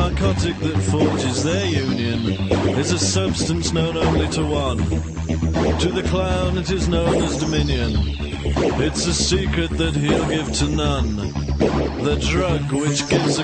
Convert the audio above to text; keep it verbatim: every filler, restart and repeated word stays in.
narcotic that forges their union is a substance known only to one. To the clown it is known as dominion. It's a secret that he'll give to none. The drug which gives a